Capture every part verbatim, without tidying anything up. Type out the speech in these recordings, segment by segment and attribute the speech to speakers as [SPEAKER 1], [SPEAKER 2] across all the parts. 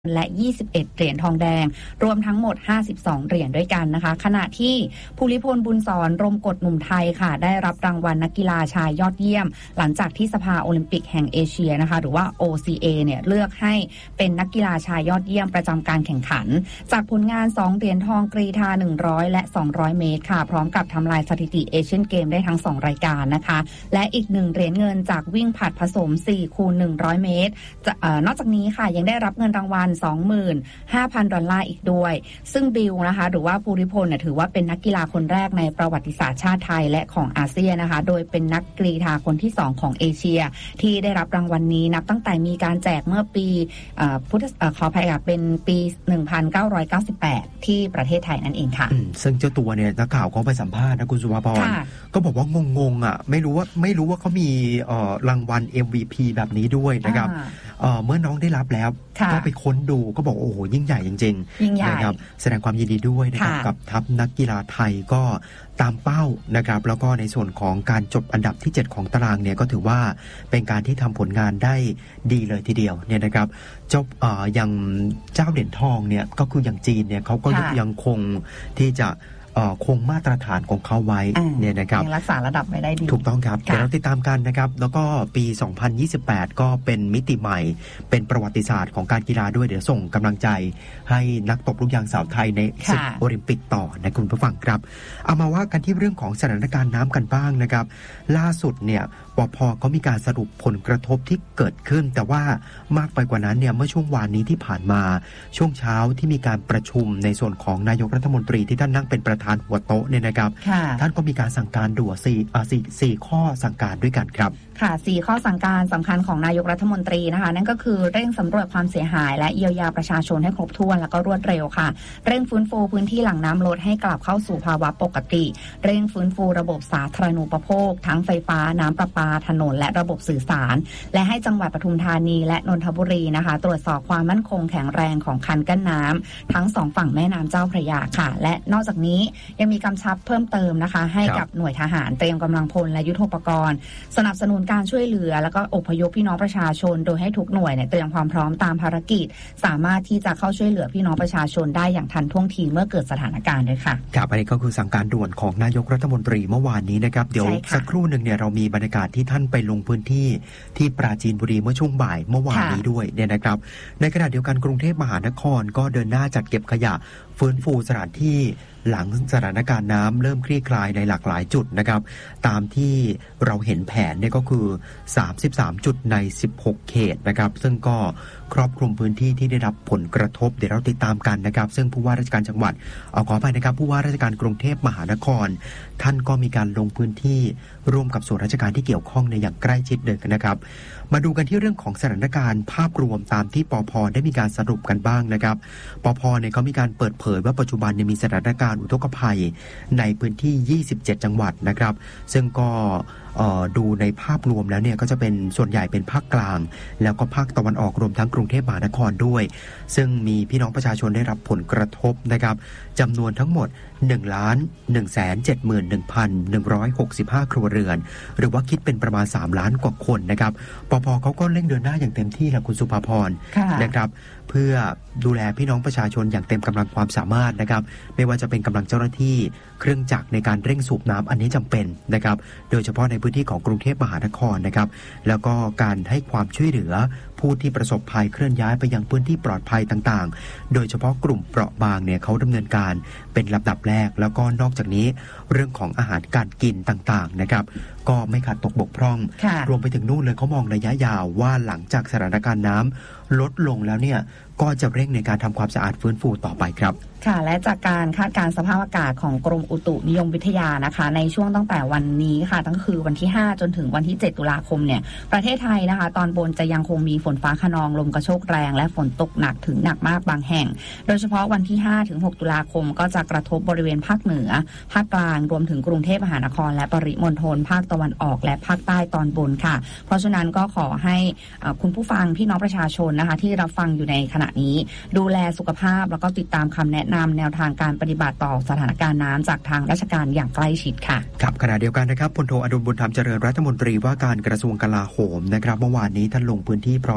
[SPEAKER 1] และยี่สิบเอ็ดเหรียญทองแดงรวมทั้งหมดห้าสิบสองเหรียญด้วยกันนะคะขณะที่ภูริพลบุญสอนรมกฎหนุ่มไทยค่ะได้รับรางวัลนักกีฬาชายยอดเยี่ยมหลังจากที่สภาโอลิมปิกแห่งเอเชียนะคะหรือว่า โอ ซี เอ เนี่ยเลือกให้เป็นนักกีฬาชายยอดเยี่ยมประจำการแข่งขันจากผลงานสองเหรียญทองกรีฑาหนึ่งร้อยและสองร้อยเมตรค่ะพร้อมกับทำลายสถิติเอเชียนเกมได้ทั้งสองรายการนะคะและอีกหนึ่งเหรียญเงินจากวิ่งผลัดผสมสี่คูณหนึ่งร้อยเมตรจะเอ่อนอกจากนี้ค่ะยังได้รับเงินรางวัล สองหมื่นห้าพัน ดอลลาร์อีกด้วยซึ่งบิลนะคะหรือว่าภูริพลเนี่ยถือว่าเป็นนักกีฬาคนแรกในประวัติศาสตร์ชาติไทยและของอาเซียนนะคะโดยเป็นนักกรีฑาคนที่สองของเอเชียที่ได้รับรางวัลนี้นับตั้งแต่มีการแจกเมื่อปีพุทธขออภัยค่ะเป็นปีหนึ่งพันเก้าร้อยเก้าสิบแปดที่ประเทศไทยนั่นเองค่ะ
[SPEAKER 2] ซึ่งเจ้าตัวเนี่ยนักข่าวเขาไปสัมภาษณ์นะคุณสุภาพรก็บอกว่างงๆอ่ะไม่รู้ว่าไม่รู้ว่าเขามีรางวัล เอ็ม วี พี แบบนี้ด้วยนะครับเมื่อน้องได้รับแล้วก็ไปค้นดูก็บอกโอ้โหยิ่งใหญ่จริงๆนะครับแสดงความยินดีด้วยนะครับกับทัพนักกีฬาไทยก็ตามเป้านะครับแล้วก็ในส่วนของการจบอันดับที่เจ็ดของตารางเนี่ยก็ถือว่าเป็นการที่ทำผลงานได้ดีเลยทีเดียวเนี่ยนะครับเจ้าเอ่ออย่างเจ้าเหรียญทองเนี่ยก็คืออย่างจีนเนี่ยเขาก็ยังคงที่จะคงมาตรฐานของเขาไว้เนี่ยนะครับ
[SPEAKER 1] ยังรักษาระดับไว้ได้ดี
[SPEAKER 2] ถูกต้องครับเดี๋ยวเราติดตามกันนะครับแล้วก็ปีสองพันยี่สิบแปดก็เป็นมิติใหม่เป็นประวัติศาสตร์ของการกีฬาด้วยเดี๋ยวส่งกำลังใจให้นักตบลูกยางสาวไทยในศึกโอลิมปิกต่อนะคุณผู้ฟังครับเอามาว่ากันที่เรื่องของสถานการณ์น้ำกันบ้างนะครับล่าสุดเนี่ยปภ.ก็มีการสรุปผลกระทบที่เกิดขึ้นแต่ว่ามากไปกว่านั้นเนี่ยเมื่อช่วงวานนี้ที่ผ่านมาช่วงเช้าที่มีการประชุมในส่วนของนายกรัฐมนตรีที่ท่านนั่งเป็นประธานหัวโต๊ะเนี่ยนะครับท่านก็มีการสั่งการด่วนสี่อ่าสี่สี่ข้อสั่งการด้วยกันครับ
[SPEAKER 1] ค่ะสี่ข้อสั่งการสำคัญของนายกรัฐมนตรีนะคะนั่นก็คือเร่งสำรวจความเสียหายและเยียวยาประชาชนให้ครบถ้วนแล้วก็รวดเร็วค่ะเร่งฟื้นฟูพื้นที่หลังน้ำลดให้กลับเข้าสู่ภาวะปกติเร่งฟื้นฟูระบบสาธารณูปโภคทั้งไฟฟ้าน้ำประปาถนนและระบบสื่อสารและให้จังหวัดปทุมธานีและนนทบุรีนะคะตรวจสอบความมั่นคงแข็งแรงของคันกั้นน้ำทั้งสองฝั่งแม่น้ำเจ้าพระยาค่ะและนอกจากนี้ยังมีกำชับเพิ่มเติมนะคะให้กับหน่วยทหารเตรียมกำลังพลและยุทโธปกรณ์สนับสนุนการช่วยเหลือแล้วก็อพยพพี่น้องประชาชนโดยให้ทุกหน่วยเนี่ยเตรียมความพร้อมตามภารกิจสามารถที่จะเข้าช่วยเหลือพี่น้องประชาชนได้อย่างทันท่วงทีเมื่อเกิดสถานการณ์ด้วยค่ะ
[SPEAKER 2] ครับอันนี้ก็คือสั่งการด่วนของนายกรัฐมนตรีเมื่อวานนี้นะครับเดี๋ยวสักครู่หนึ่งเนี่ยเรามีบรรยากาศที่ท่านไปลงพื้นที่ที่ปราจีนบุรีเมื่อช่วงบ่ายเมื่อวานนี้ด้วยเนี่ยนะครับในขณะเดียวกันกรุงเทพมหานครก็เดินหน้าจัดเก็บขยะฟื้นฟูสถานที่หลังสถานการณ์น้ำเริ่มคลี่คลายในหลากหลายจุดนะครับตามที่เราเห็นแผนเนี่ยก็คือสามสิบสามจุดในสิบหกเขตนะครับซึ่งก็ครอบคลุมพื้นที่ที่ได้รับผลกระทบเดี๋ยวเราติดตามกันนะครับซึ่งผู้ว่าราชการจังหวัดเอาขออภัยนะครับผู้ว่าราชการกรุงเทพมหานครท่านก็มีการลงพื้นที่ร่วมกับส่วนราชการที่เกี่ยวข้องในอย่างใกล้ชิดเลยนะครับมาดูกันที่เรื่องของสถานการณ์ภาพรวมตามที่ปภ.ได้มีการสรุปกันบ้างนะครับปภ.เนี่ยเขามีการเปิดเผยว่าปัจจุบันเนี่ยมีสถานการณ์อุทกภัยในพื้นที่ยี่สิบเจ็ดจังหวัดนะครับซึ่งก็ดูในภาพรวมแล้วเนี่ยก็จะเป็นส่วนใหญ่เป็นภาคกลางแล้วก็ภาคตะวันออกรวมทั้งกรุงเทพมหานครด้วยซึ่งมีพี่น้องประชาชนได้รับผลกระทบนะครับจำนวนทั้งหมด หนึ่งล้านหนึ่งแสนเจ็ดหมื่นหนึ่งพันหนึ่งร้อยหกสิบห้า ครัวเรือนหรือว่าคิดเป็นประมาณสามล้านกว่าคนนะครับปภ.เขาก็เร่งเดินหน้าอย่างเต็มที่แหละคุณสุภาพรนะครับเพื่อดูแลพี่น้องประชาชนอย่างเต็มกำลังความสามารถนะครับไม่ว่าจะเป็นกำลังเจ้าหน้าที่เครื่องจักรในการเร่งสูบน้ำอันนี้จำเป็นนะครับโดยเฉพาะในพื้นที่ของกรุงเทพมหานครนะครับแล้วก็การให้ความช่วยเหลือผู้ที่ประสบภัยเคลื่อนย้ายไปยังพื้นที่ปลอดภัยต่างๆโดยเฉพาะกลุ่มเปราะบางเนี่ยเขาดำเนินการเป็นลำดับแรกแล้วก็นอกจากนี้เรื่องของอาหารการกินต่างๆนะครับก็ไม่ขาดตกบกพร่องรวมไปถึงนู่นเลยเขามองระยะยาวว่าหลังจากสถานการณ์น้ำลดลงแล้วเนี่ยก็จะเร่งในการทำความสะอาดฟื้นฟูต่อไปครับ
[SPEAKER 1] ค่ะและจากการคาดการณ์สภาพอากาศของกรมอุตุนิยมวิทยานะคะในช่วงตั้งแต่วันนี้ค่ะตั้งคือวันที่ห้าจนถึงวันที่เจ็ดตุลาคมเนี่ยประเทศไทยนะคะตอนบนจะยังคงมีฝนฟ้าคะนองลมกระโชกแรงและฝนตกหนักถึงหนักมากบางแห่งโดยเฉพาะวันที่ห้าถึงหกตุลาคมก็จะกระทบบริเวณภาคเหนือภาคกลางรวมถึงกรุงเทพมหานครและปริมณฑลภาคตะวันออกและภาคใต้ตอนบนค่ะเพราะฉะนั้นก็ขอให้คุณผู้ฟังพี่น้องประชาชนนะคะที่รับฟังอยู่ในขณะนี้ดูแลสุขภาพแล้วก็ติดตามคำแนะนำแนวทางการปฏิบัติต่อสถานการณ์น้ำจากทางราชการอย่างใกล้ชิดค่ะ
[SPEAKER 2] ครับขณะเดียวกันนะครับพลโทอดุลบุญธรรมเจริญรัฐมนตรีว่าการกระทรวงกลาโหมนะครับเมื่อวานนี้ท่านลงพื้นที่พร้อม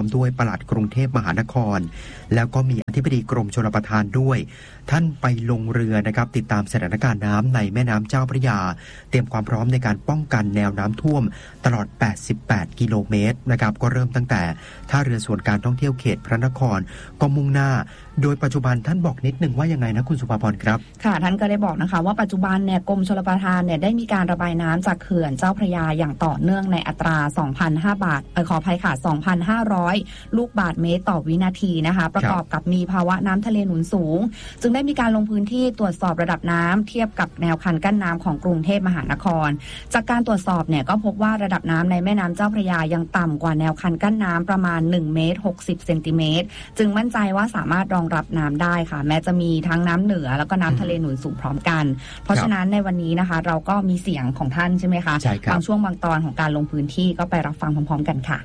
[SPEAKER 2] มด้วยปลัดกรุงเทพมหานครแล้วก็มีอธิบดีกรมชลประทานด้วยท่านไปลงเรือนะครับติดตามสถานการณ์น้ำในแม่น้ำเจ้าพระยาเตรียมความพร้อมในการป้องกันแนวน้ำท่วมตลอดแปดสิบแปดกิโลเมตรนะครับก็เริ่มตั้งแต่ท่าเรือส่วนการท่องเที่ยวเขตพระนครก็มุ่งหน้าโดยปัจจุบันท่านบอกนิดนึงว่ายังไงนะคุณสุภาพรครับ
[SPEAKER 1] ค่ะท่านก็ได้บอกนะคะว่าปัจจุบันเนี่ยกรมชลประทานเนี่ยได้มีการระบายน้ำจากเขื่อนเจ้าพระยาอย่างต่อเนื่องในอัตรา สองพันห้า บาทเออขออภัยค่ะ สองพันห้าร้อย ลูกบาศก์เมตรต่อวินาทีนะคะประกอบกับมีภาวะน้ำทะเลหนุนสูงจึงได้มีการลงพื้นที่ตรวจสอบระดับน้ำเทียบกับแนวคันกั้นน้ำของกรุงเทพมหานครจากการตรวจสอบเนี่ยก็พบว่าระดับน้ำในแม่น้ำเจ้าพระยายังต่ำกว่าแนวคันกั้นน้ำประมาณหนึ่งเมตรหกสิบเซนติเมตรจึงมั่นใจว่าสามารถรองรับน้ำได้ค่ะแม้จะมีทั้งน้ำเหนือแล้วก็น้ำทะเลหนุนสูงพร้อมกันเพราะฉะนั้นในวันนี้นะคะเราก็มีเสียงของท่านใช่ไหมคะบางช่วงบางตอนของการลงพื้นที่ก็ไปรับฟังพร้อมๆกันค่ะ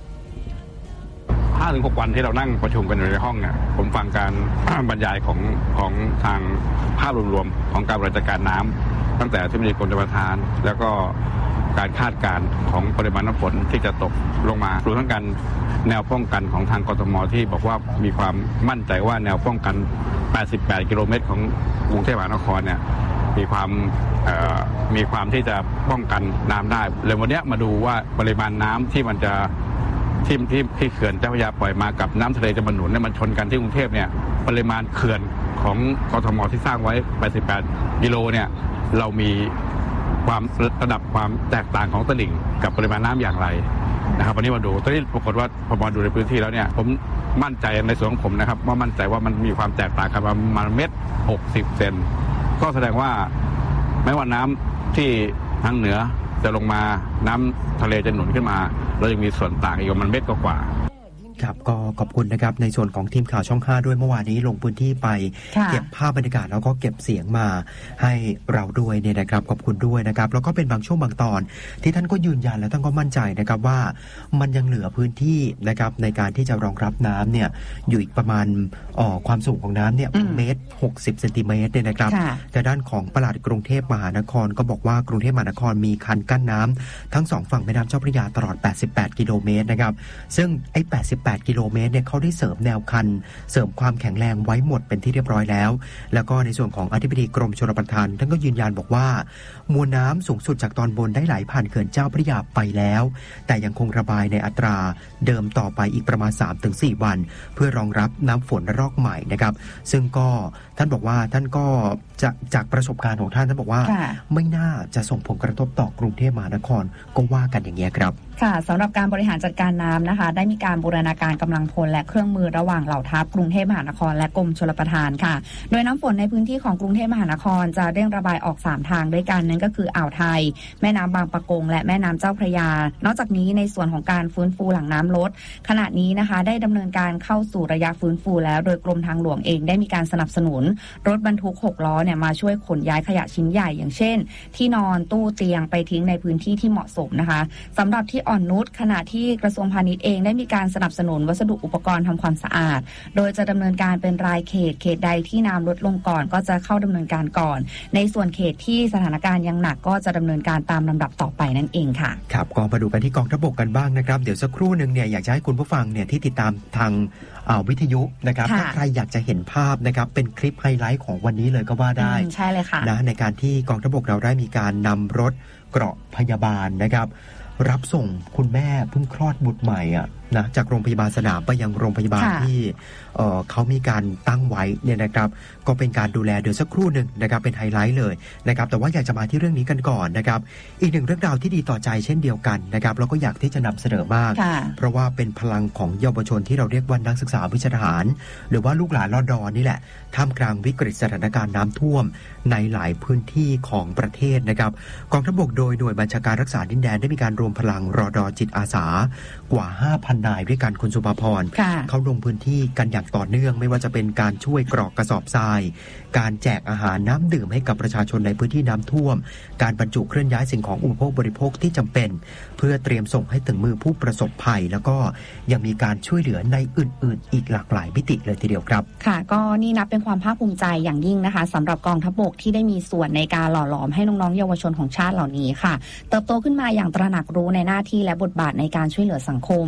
[SPEAKER 3] ห้าถึงหก วันที่เรานั่งประชุมกันอยู่ในห้องเนี่ยผมฟังการบรรยายของของทางภาพรวมๆของการบริหารจัดการน้ำตั้งแต่ที่มีกรมชลประทานแล้วก็การคาดการณ์ของปริมาณน้ำฝนที่จะตกลงมารวมทั้งการแนวป้องกันของทางกทมที่บอกว่ามีความมั่นใจว่าแนวป้องกันแปดสิบแปดกิโลเมตรของกรุงเทพมหานครเนี่ยมีความมีความที่จะป้องกันน้ำได้เลยวันนี้มาดูว่าปริมาณน้ำที่มันจะที่ที่ที่เขื่อนเจ้าพระยาปล่อยมากับน้ำทะเลจะมาหนุนเนี่ยมันชนกันที่กรุงเทพเนี่ยปริมาณเขื่อนของกทมที่สร้างไว้แปดสิบแปดกิโลเนี่ยเรามีความระดับความแตกต่างของตลิ่งกับปริมาณน้ำอย่างไรนะครับวันนี้มาดูตอนนี้ปรากฏว่าพอมาดูในพื้นที่แล้วเนี่ยผมมั่นใจในส่วนของผมนะครับว่ามั่นใจว่ามันมีความแตกต่างกันประมาณเมตรหกสิบเซนก็แสดงว่าแม้ว่าน้ำที่ทางเหนือจะลงมาน้ำทะเลจะหนุนขึ้นมาเรายังมีส่วนต่างอีกประมาณเมตรกว่า
[SPEAKER 2] ครับก็ขอบคุณนะครับในส่วนของทีมข่าวช่องห้าด้วยเมื่อวานนี้ลงพื้นที่ไปเก็บภาพบรรยากาศแล้วก็เก็บเสียงมาให้เราด้วยเนี่ยนะครับขอบคุณด้วยนะครับแล้วก็เป็นบางช่วงบางตอนที่ท่านก็ยืนยันและท่านก็มั่นใจนะครับว่ามันยังเหลือพื้นที่นะครับในการที่จะรองรับน้ำเนี่ยอยู่อีกประมาณอ๋อความสูงของน้ำเนี่ยเมตรหกสิบเซนติเมตรเนี่ยนะครับแต่ด้านของปลัดกรุงเทพมหานครก็บอกว่ากรุงเทพมหานครมีคันกั้นน้ำทั้งสองฝั่งแม่น้ำเจ้าพระยาตลอดแปดสิบแปดกิโลเมตรนะครับซึ่งไอ้แปดสิบแปดกิโลเมตรเนี่ยเขาได้เสริมแนวคันเสริมความแข็งแรงไว้หมดเป็นที่เรียบร้อยแล้วแล้วก็ในส่วนของอธิบดีกรมชลประทานท่านก็ยืนยันบอกว่ามวลน้ำสูงสุดจากตอนบนได้ไหลผ่านเขื่อนเจ้าพระยาไปแล้วแต่ยังคงระบายในอัตราเดิมต่อไปอีกประมาณ สามถึงสี่ วันเพื่อรองรับน้ำฝนระลอกใหม่นะครับซึ่งก็ท่านบอกว่าท่านก็จะจากประสบการณ์ของท่านท่านบอกว่าไม่น่าจะส่งผลกระทบต่อกรุงเทพมหานครก็ว่ากันอย่างเงี้ยครับ
[SPEAKER 1] ค่ะสำหรับการบริหารจัดการน้ำนะคะได้มีการบูรณาการกำลังพลและเครื่องมือระหว่างเหล่าทัพกรุงเทพมหานครและกรมชลประทานค่ะโดยน้ำฝนในพื้นที่ของกรุงเทพมหานครจะเร่งระบายออกสามทางด้วยกันนั่นก็คืออ่าวไทยแม่น้ำบางปะกงและแม่น้ำเจ้าพระยานอกจากนี้ในส่วนของการฟื้นฟูหลังน้ำลดขณะนี้นะคะได้ดำเนินการเข้าสู่ระยะฟื้นฟูแล้วโดยกรมทางหลวงเองได้มีการสนับสนุนรถบรรทุกหกล้อเนี่ยมาช่วยขนย้ายขยะชิ้นใหญ่อย่างเช่นที่นอนตู้เตียงไปทิ้งในพื้นที่ที่เหมาะสมนะคะสำหรับที่อ่อนนุชขณะที่กระทรวงพาณิชย์เองได้มีการสนับสนุนวัสดุอุปกรณ์ทำความสะอาดโดยจะดำเนินการเป็นรายเขตเขตใดที่น้ำลดลงก่อนก็จะเข้าดำเนินการก่อนในส่วนเขตที่สถานการณ์ยังหนักก็จะดำเนินการตามลำดับต่อไปนั่นเองค่ะ
[SPEAKER 2] ครับก็มาดูกันที่กองทัพบกกันบ้างนะครับเดี๋ยวสักครู่นึงเนี่ยอยากจะให้คุณผู้ฟังเนี่ยที่ติดตามทางวิทยุนะครับถ้าใครอยากจะเห็นภาพนะครับเป็นคลิปไฮไลท์ของวันนี้เลยก็ว่าได้
[SPEAKER 1] ใช่เลยค่ะ
[SPEAKER 2] นะในการที่กองทัพบกเราได้มีการนำรถเกราะพยาบาลนะครับรับส่งคุณแม่เพิ่งคลอดบุตรใหม่อ่ะนะจากโรงพยาบาลสนามไปยังโรงพยาบาลที่เอ่อเขามีการตั้งไว้เนี่ยนะครับก็เป็นการดูแลเดี๋ยวสักครู่หนึ่งนะครับเป็นไฮไลท์เลยนะครับแต่ว่าอยากจะมาที่เรื่องนี้กันก่อนนะครับอีกหนึ่งเรื่องราวที่ดีต่อใจเช่นเดียวกันนะครับแล้วก็อยากที่จะนำเสนอมากเพราะว่าเป็นพลังของเยาวชนที่เราเรียกว่านักศึกษาวิชาทหารหรือว่าลูกหลานรอดอนี่แหละท่ามกลางวิกฤตสถานการณ์น้ำท่วมในหลายพื้นที่ของประเทศนะครับกองทัพบกโดยหน่วยบัญชาการรักษาดินแดนได้มีการรวมพลังรอดอจิตอาสากว่า ห้าพัน นายด้วยกันคุณสุภาพรเขาลงพื้นที่กันอย่างต่อเนื่องไม่ว่าจะเป็นการช่วยกรอกกระสอบทรายการแจกอาหารน้ำดื่มให้กับประชาชนในพื้นที่น้ำท่วมการบรรจุเคลื่อนย้ายสิ่งของอุปโภคบริโภคที่จำเป็นเพื่อเตรียมส่งให้ถึงมือผู้ประสบภัยแล้วก็ยังมีการช่วยเหลือในอื่นๆอีกหลากหลายมิติเลยทีเดียวครับ
[SPEAKER 1] ค่ะก็นี่นับเป็นความภาคภูมิใจอย่างยิ่งนะคะสำหรับกองทัพบกที่ได้มีส่วนในการหล่อหลอมให้น้องๆเยาวชนของชาติเหล่านี้ค่ะเติบโตขึ้นมาอย่างตระหนักรู้ในหน้าที่และบทบาทในการช่วยเหลือสังคมซึ่ง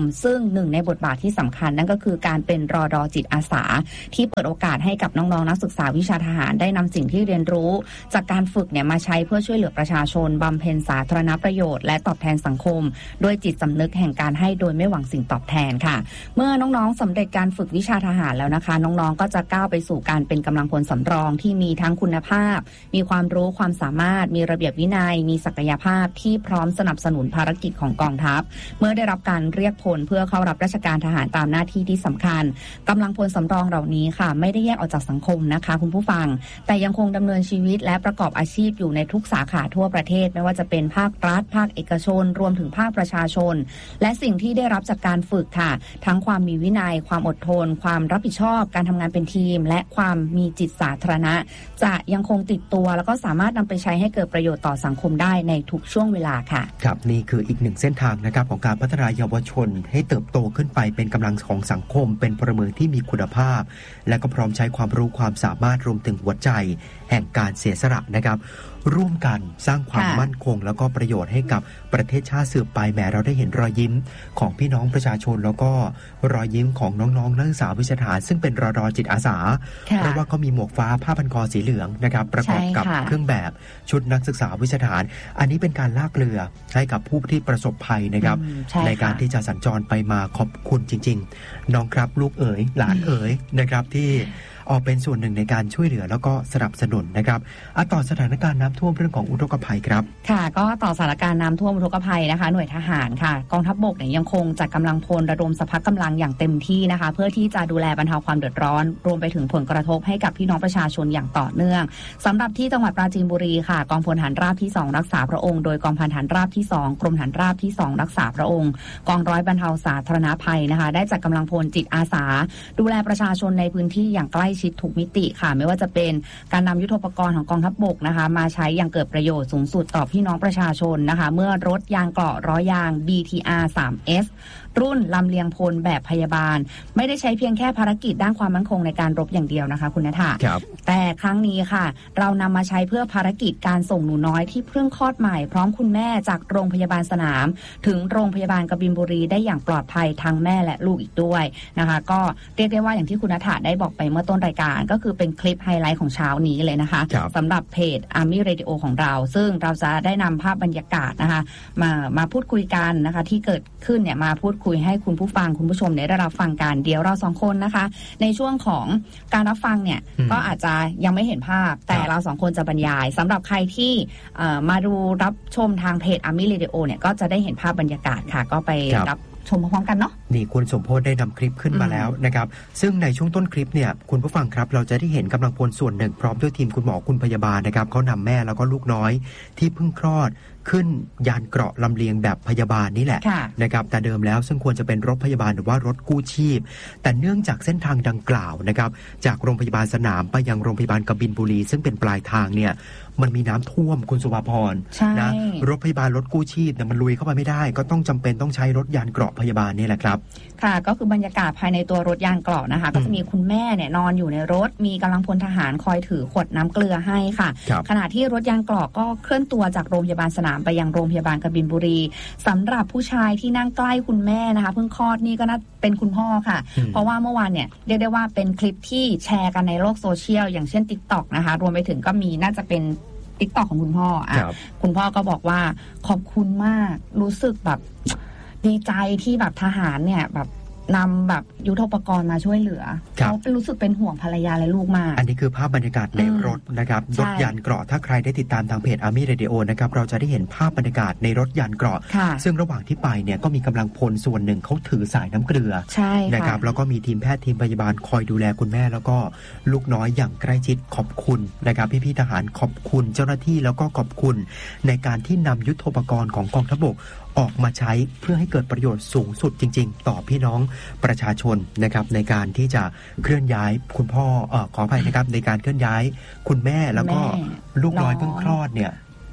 [SPEAKER 1] หนึ่งในบทบาทที่สำคัญนั่นก็คือการเป็นรด.จิตอาสาที่เปิดโอกาสให้กับน้องๆนักศึกษาวิชาทหารได้นำสิ่งที่เรียนรู้จากการฝึกเนี่ยมาใช้เพื่อช่วยเหลือประชาชนบำเพ็ญสาธารณประโยชน์และตอบแทนสังคมด้วยจิตสำนึกแห่งการให้โดยไม่หวังสิ่งตอบแทนค่ะเมื่อน้องๆสำเร็จการฝึกวิชาทหารแล้วนะคะน้องๆก็จะก้าวไปสู่การเป็นกำลังพลสำรองที่มีทั้งคุณภาพมีความรู้ความสามารถมีระเบียบวินัยมีศักยภาพที่พร้อมสนับสนุนภารกิจของกองทัพเมื่อได้รับการเรียกพลเพื่อเข้ารับราชการทหารตามหน้าที่ที่สำคัญกำลังพลสำรองเหล่านี้ค่ะไม่ได้แยกออกจากสังคมนะคะคุณผู้ฟังแต่ยังคงดำเนินชีวิตและประกอบอาชีพอยู่ในทุกสาขาทั่วประเทศไม่ว่าจะเป็นภาครัฐภาคเอกชนรวมถึงภาคประชาชนและสิ่งที่ได้รับจากการฝึกค่ะทั้งความมีวินัยความอดทนความรับผิดชอบการทำงานเป็นทีมและความมีจิตสาธารณะจะยังคงติดตัวแล้วก็สามารถนำไปใช้ให้เกิดประโยชน์ต่อสังคมได้ในทุกช่วงเวลาค่ะ
[SPEAKER 2] ครับนี่คืออีกหนึ่งเส้นทางนะครับของการพัฒนาเยาวชนให้เติบโตขึ้นไปเป็นกำลังของสังคมเป็นพลเมืองที่มีคุณภาพและก็พร้อมใช้ความรู้ความสามารถรวมถึงหัวใจแห่งการเสียสละนะครับร่วมกันสร้างความมั่นคงแล้วก็ประโยชน์ให้กับประเทศชาติสืบไปแม้เราได้เห็นรอยยิ้มของพี่น้องประชาชนแล้วก็รอยยิ้มของน้องๆนักศึกษาวิชาทหารซึ่งเป็นรด.จิตอาสาเพราะว่าเขามีหมวกฟ้าผ้าพันคอสีเหลืองนะครับประกอบกับเครื่องแบบชุดนักศึกษาวิชาทหารอันนี้เป็นการลากเรือให้กับผู้ที่ประสบภัยนะครับ ใ, ในการที่จะสัญจรไปมาขอบคุณจริงๆน้องครับลูกเอ๋ยหลานเอ๋ยนะครับที่ออกเป็นส่วนหนึ่งในการช่วยเหลือแล้วก็สนับสนุนนะครับอะต่อสถานการณ์น้ำท่วมเรื่องของอุทกภัยครับ
[SPEAKER 1] ค่ะก็ต่อสถานการณ์น้ำท่วมอุทกภัยนะคะหน่วยทหารค่ะกองทัพบกเนี่ยยังคงจัดกำลังพลระดมสรรพกำลังอย่างเต็มที่นะคะเพื่อที่จะดูแลบรรเทาความเดือดร้อนรวมไปถึงผลกระทบให้กับพี่น้องประชาชนอย่างต่อเนื่องสำหรับที่จังหวัดปราจีนบุรีค่ะกองพลทหารราบที่สองรักษาพระองค์โดยกองพันทหารราบที่สองกรมทหารราบที่สองรักษาพระองค์กองร้อยบรรเทาสาธารณภัยนะคะได้จัดกำลังพลจิตอาสาดูแลประชาชนในพื้นที่อย่างใกล้ชิดทุกมิติค่ะไม่ว่าจะเป็นการนำยุทโธปกรณ์ของกองทัพบกนะคะมาใช้อย่างเกิดประโยชน์สูงสุดต่อพี่น้องประชาชนนะคะเมื่อรถยางเกราะล้อยาง บี ที อาร์ ทรี เอส รุ่นลำเลียงพลแบบพยาบาลไม่ได้ใช้เพียงแค่ภารกิจด้านความมั่นคงในการรบอย่างเดียวนะคะคุณณฐาแต่ครั้งนี้ค่ะเรานำมาใช้เพื่อภารกิจการส่งหนูน้อยที่เพิ่งคลอดใหม่พร้อมคุณแม่จากโรงพยาบาลสนามถึงโรงพยาบาลกบินบุรีได้อย่างปลอดภัยทั้งแม่และลูกอีกด้วยนะคะก็เรียกได้ว่าอย่างที่คุณณฐาได้บอกไปเมื่อต้นรายการก็คือเป็นคลิปไฮไลท์ของเช้านี้เลยนะคะสำหรับเพจ Army Radio ของเราซึ่งเราจะได้นำภาพบรรยากาศนะคะมามาพูดคุยกันนะคะที่เกิดขึ้นเนี่ยมาพูดคุยให้คุณผู้ฟังคุณผู้ชมได้รับฟังกันเดี๋ยวเราสองคนนะคะในช่วงของการรับฟังเนี่ยก็อาจจะยังไม่เห็นภาพแต่เราสองคนจะบรรยายสำหรับใครที่มาดูรับชมทางเพจ Army Radio เนี่ยก็จะได้เห็นภาพบรรยากาศค่ะก็ไปรับชมพร้อมกันเนาะ
[SPEAKER 2] นี่คุณสมโพธิ์ได้นำคลิปขึ้นมาแล้วนะครับซึ่งในช่วงต้นคลิปเนี่ยคุณผู้ฟังครับเราจะได้เห็นกำลังพลส่วนหนึ่งพร้อมด้วยทีมคุณหมอคุณพยาบาลนะครับเขานำแม่แล้วก็ลูกน้อยที่เพิ่งคลอดขึ้นยานเกราะลำเลียงแบบพยาบาลนี่แหละนะครับแต่เดิมแล้วซึ่งควรจะเป็นรถพยาบาลหรือว่ารถกู้ชีพแต่เนื่องจากเส้นทางดังกล่าวนะครับจากโรงพยาบาลสนามไปยังโรงพยาบาลกบินบุรีซึ่งเป็นปลายทางเนี่ยมันมีน้ำท่วมคุณสุภาพรนะรถพยาบาลรถกู้ชีพเนี่ยมันลุยเข้าไปไม่ได้ก็ต้องจำเป็นต้องใช้รถยานเกราะพยาบาลนี่แหละครับ
[SPEAKER 1] ค่ะก็คือบรรยากาศภายในตัวรถยานเกราะนะคะก็จะมีคุณแม่เนี่ยนอนอยู่ในรถมีกำลังพลทหารคอยถือขวดน้ำเกลือให้ค่ะขณะที่รถยานเกราะก็เคลื่อนตัวจากโรงพยาบาลสนามไปยังโรงพยาบาลกบินบุรีสำหรับผู้ชายที่นั่งใกล้คุณแม่นะคะเพิ่งคลอดนี่ก็น่าเป็นคุณพ่อค่ะเพราะว่าเมื่อวานเนี่ยเรียกได้ว่าเป็นคลิปที่แชร์กันในโลกโซเชียลอย่างเช่น TikTok นะคะรวมไปถึงก็มีน่าจะเป็นติ๊กต็อกของคุณพ่ออ่ะคุณพ่อก็บอกว่าขอบคุณมากรู้สึกแบบดีใจที่แบบทหารเนี่ยแบบนำแบบยุทโธปกรณ์มาช่วยเหลือเขารู้สึกเป็นห่วงภรรยาและลูกมาก
[SPEAKER 2] อันนี้คือภาพบรรยากาศในรถนะครับรถยานเกราะถ้าใครได้ติดตามทางเพจ Army Radio นะครับเราจะได้เห็นภาพบรรยากาศในรถยานเกราะซึ่งระหว่างที่ไปเนี่ยก็มีกำลังพลส่วนหนึ่งเขาถือสายน้ำเกลือนะครับแล้วก็มีทีมแพทย์ทีมพยาบาลคอยดูแลคุณแม่แล้วก็ลูกน้อยอย่างใกล้ชิดขอบคุณนะครับพี่ๆทหารขอบคุณเจ้าหน้าที่แล้วก็ขอบคุณในการที่นำยุทโธปกรณ์ของกองทัพบกออกมาใช้เพื่อให้เกิดประโยชน์สูงสุดจริงๆต่อพี่น้องประชาชนนะครับในการที่จะเคลื่อนย้ายคุณพ่อเอ่อขออภัยนะครับในการเคลื่อนย้ายคุณแม่แล้วก็ลูกน้อยเพิ่งคลอดเนี่ย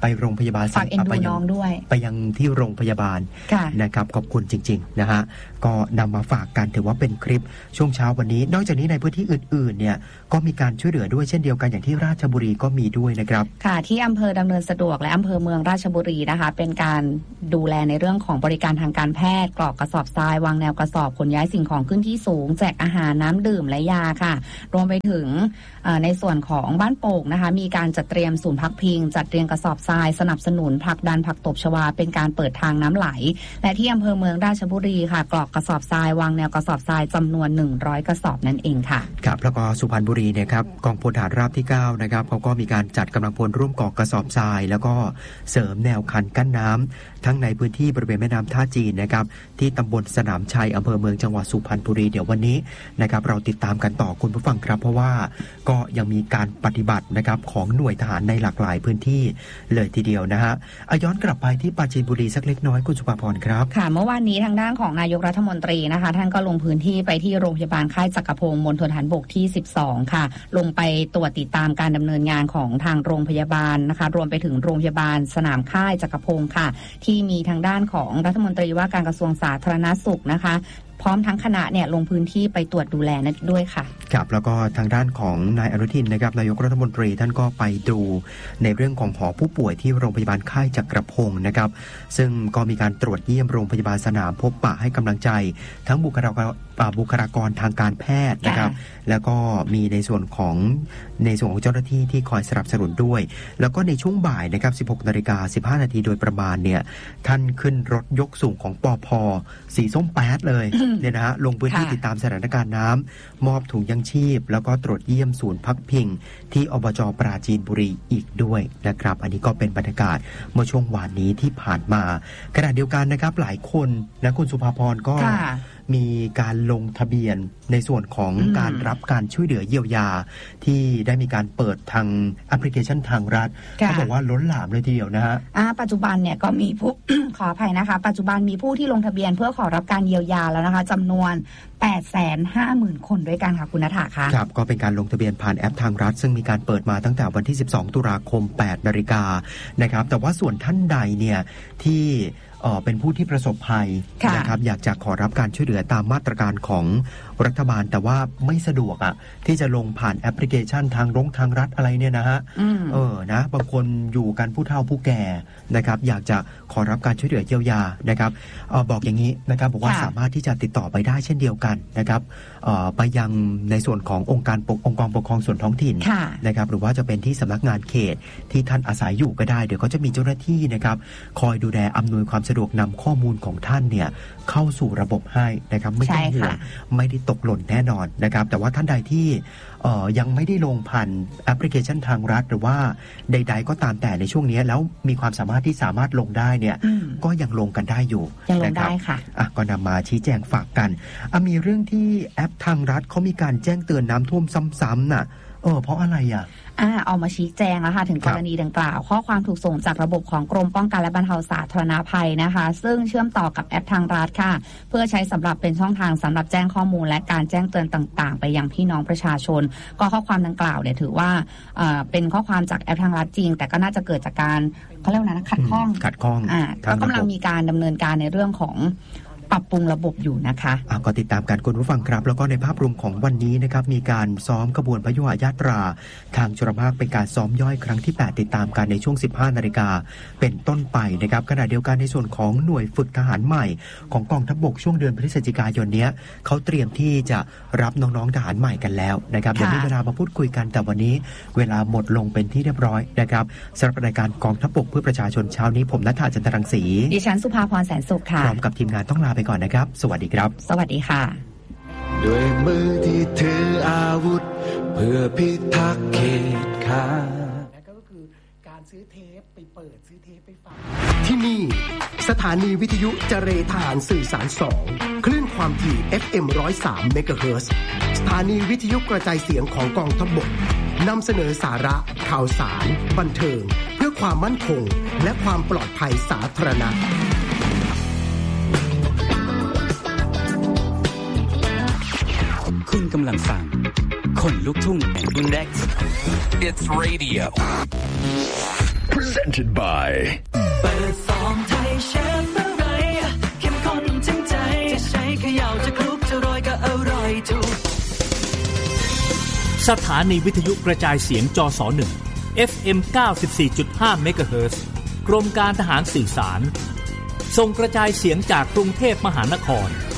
[SPEAKER 2] ไปโรงพยาบาล
[SPEAKER 1] ฝากเอ็นดูน้องด้วย
[SPEAKER 2] ไปยังที่โรงพยาบาลนะครับขอบคุณจริงๆนะฮะก็นำมาฝากกันถือว่าเป็นคลิปช่วงเช้าวันนี้นอกจากนี้ในพื้นที่อื่นๆเนี่ยก็มีการช่วยเหลือด้วยเช่นเดียวกันอย่างที่ราชบุรีก็มีด้วยนะครับ
[SPEAKER 1] ค่ะที่อำเภอดำเนินสะดวกและอำเภอเมืองราชบุรีนะคะเป็นการดูแลในเรื่องของบริการทางการแพทย์กรอกกระสอบทรายวางแนวกระสอบขนย้ายสิ่งของขึ้นที่สูงแจกอาหารน้ำดื่มและยาค่ะรวมไปถึงในส่วนของบ้านโป่งนะคะมีการจัดเตรียมศูนย์พักพิงจัดเรียงกระสอบทรายสนับสนุนผลักดันผักตบชวาเป็นการเปิดทางน้ำไหลและที่อำเภอเมืองราชบุรีค่ะกรอกกระสอบทรายวางแนวกระสอบทรายจำนวนหนึ่งร้อยกระสอบนั่นเองค่ะ
[SPEAKER 2] ครับแล้วก็สุพรรณบุรีเนี่ยครับกองพลทหารราบที่เก้านะครับเขาก็มีการจัดกำลังพลร่วมกรอกกระสอบทรายแล้วก็เสริมแนวคันกั้นน้ำทั้งในพื้นที่บริเวณแม่น้ำท่าจีนนะครับที่ตำบลสนามชัยอำเภอเมืองจังหวัดสุพรรณบุรีเดี๋ยววันนี้นะครับเราติดตามกันต่อคุณผู้ฟังครับเพราะว่าก็ยังมีการปฏิบัตินะครับของหน่วยทหารในหลากหลายพื้นที่เลยทีเดียวนะฮะย้อนกลับไปที่ปราจีนบุรีสักเล็กน้อยคุณสุภาพรครับ
[SPEAKER 1] ค่ะเมื่อวานนี้ทางด้านของนายกรัฐมนตรีนะคะท่านก็ลงพื้นที่ไปที่โรงพยาบาลค่ายจักรพงศ์มณฑลทหารบกที่สิบสองค่ะลงไปตรวจติดตามการดำเนินงานของทางโรงพยาบาลนะคะรวมไปถึงโรงพยาบาลสนามค่ายจักรพงศ์ค่ะที่มีทางด้านของรัฐมนตรีว่าการกระทรวงสาธารณสุขนะคะพร้อมทั้งคณะเนี่ยลงพื้นที่ไปตรวจดูแลนั่นด้วยค่ะ
[SPEAKER 2] ครับแล้วก็ทางด้านของนายอนุทินนะครับนายกรัฐมนตรีท่านก็ไปดูในเรื่องของหอผู้ป่วยที่โรงพยาบาลค่ายจักรพงศ์นะครับซึ่งก็มีการตรวจเยี่ยมโรงพยาบาลสนามพบปะให้กำลังใจทั้งบุคลากรบุคลากรทางการแพทย์นะครับแล้วก็มีในส่วนของในส่วนของเจ้าหน้าที่ที่คอยสนับสนุนด้วยแล้วก็ในช่วงบ่ายนะครับ สิบหกนาฬิกาสิบห้านาทีโดยประมาณเนี่ยท่านขึ้นรถยกสูงของปภ.สีส้มแป๊ดเลยเนี่ยนะฮะลงพื้นที่ติดตามสถานการณ์น้ำมอบถุงยังชีพแล้วก็ตรวจเยี่ยมศูนย์พักพิงที่อบจ.ปราจีนบุรีอีกด้วยนะครับอันนี้ก็เป็นบรรยากาศเมื่อช่วงวานนี้ที่ผ่านมาขณะเดียวกันนะครับหลายคนนะคุณสุภาพรก็มีการลงทะเบียนในส่วนของการรับการช่วยเหลือเยียวยาที่ได้มีการเปิดทางแอปพลิเคชันทางรัฐเขาบอกว่าล้นหลามเลยทีเดียวนะฮะ
[SPEAKER 1] ปัจจุบันเนี่ยก็มีผู้ ขออภัยนะคะปัจจุบันมีผู้ที่ลงทะเบียนเพื่อขอรับการเยียวยาแล้วนะคะจำนวน แปดแสนห้าหมื่น คนด้วยกันค่ะคุณณฐาคะ
[SPEAKER 2] ครับก็เป็นการลงทะเบียนผ่านแอปทางรัฐซึ่งมีการเปิดมาตั้งแต่วันที่สิบสองตุลาคมแปดนาฬิกานะครับแต่ว่าส่วนท่านใดเนี่ยที่เอ่อเป็นผู้ที่ประสบภัยนะครับอยากจะขอรับการช่วยเหลือตามมาตรการของรัฐบาลแต่ว่าไม่สะดวกอ่ะที่จะลงผ่านแอปพลิเคชันทางรงทางรัฐอะไรเนี่ยนะฮะเออนะบางคนอยู่กันผู้เฒ่าผู้แก่นะครับอยากจะขอรับการช่วยเหลือเยียวยานะครับเอ่อบอกอย่างนี้นะครับบอกว่าสามารถที่จะติดต่อไปได้เช่นเดียวกันนะครับเอ่อไปยังในส่วนขององค์การปกองค์กรปกครองส่วนท้องถิ่นนะครับหรือว่าจะเป็นที่สำนักงานเขตที่ท่านอาศัยอยู่ก็ได้เดี๋ยวก็จะมีเจ้าหน้าที่นะครับคอยดูแลอำนวยความสะดวกนำข้อมูลของท่านเนี่ยเข้าสู่ระบบให้นะครับไม่ต้องห่วงไม่ได้ตกหล่นแน่นอนนะครับแต่ว่าท่านใดที่ยังไม่ได้ลงผ่านแอปพลิเคชันทางรัฐหรือว่าใดๆก็ตามแต่ในช่วงนี้แล้วมีความสามารถที่สามารถลงได้เนี่ยก็ยังลงกันได้อยู่
[SPEAKER 1] ยังลงได้ค่ะ
[SPEAKER 2] อ่ะก็นำมาชี้แจงฝากกันอ่ะมีเรื่องที่แอปทางรัฐเขามีการแจ้งเตือนน้ำท่วมซ้ำๆน่ะเออเพราะอะไรอ่ะ
[SPEAKER 1] อ่าเอามาชี้แจงแล้วค่ะถึงกรณีดังกล่าวข้อความถูกส่งจากระบบของกรมป้องกันและบรรเทาสาธารณภัยนะคะซึ่งเชื่อมต่อกับแอปทางรัฐค่ะเพื่อใช้สำหรับเป็นช่องทางสำหรับแจ้งข้อมูลและการแจ้งเตือนต่างๆไปยังพี่น้องประชาชนก็ข้อความดังกล่าวเนี่ยถือว่าเอ่อเป็นข้อความจากแอปทางรัฐจริงแต่ก็น่าจะเกิดจากการเขาเรียกว่านะขัดข้อง
[SPEAKER 2] ขัดข้อง
[SPEAKER 1] อ่าก็กำลังมีการดำเนินการในเรื่องของปรับปรุงระบบอยู่นะคะ
[SPEAKER 2] อ่ะก็ติดตามกันคุณผู้ฟังครับแล้วก็ในภาพรวมของวันนี้นะครับมีการซ้อมขบวนพยุหญาตราทางชลมารเป็นการซ้อมย่อยครั้งที่แปดติดตามกันในช่วง สิบห้านาฬิกาเป็นต้นไปนะครับขณะเดียวกันในส่วนของหน่วยฝึกทหารใหม่ของกองทัพบกช่วงเดือนพฤศจิกายนนี้เขาเตรียมที่จะรับน้องๆทหารใหม่กันแล้วนะครับเดี๋ยวมีเวลามาพูดคุยกันแต่วันนี้เวลาหมดลงเป็นที่เรียบร้อยนะครับสำหรับรายการกองทัพบกเพื่อประชาชนเช้านี้ผมณฐา จันทรังสี
[SPEAKER 1] ดิฉันสุภาพรแสนสุขค่ะ
[SPEAKER 2] พร้อมกับทีมงานต้องลาไปก่อนนะครับสวัสดีครับ
[SPEAKER 1] สวัสดีค่ะ
[SPEAKER 4] ด้วยมือที่ถืออาวุธเพื่อพิทักษ์เขตข่ายและก็คือการซื้อเทปไปเปิดซื้อเทปไปฟังที่นี่สถานีวิทยุเจรทหารสื่อสารสองคลื่นความถี่ เอฟ เอ็ม หนึ่งร้อยสาม เมกะเฮิรตซ์สถานีวิทยุกระจายเสียงของกองทัพบกนำเสนอสาระข่าวสารบันเทิงเพื่อความมั่นคงและความปลอดภัยสาธารณะ
[SPEAKER 5] คุณกำลังฟังคนลุกทุ่ง Next It's Radio presented by
[SPEAKER 6] เปิดฟอร์มไทยเชฟอะไรเข้มข้นถึงใจจะใช้เขย่าจะคลุกจะโรยก็อร่อยถูก
[SPEAKER 7] สถานีวิทยุกระจายเสียงจสหนึ่ง เอฟ เอ็ม เก้าสิบสี่จุดห้า เมกะเฮิรตซ์กรมการทหารสื่อสารส่งกระจายเสียงจากกรุงเทพมหานคร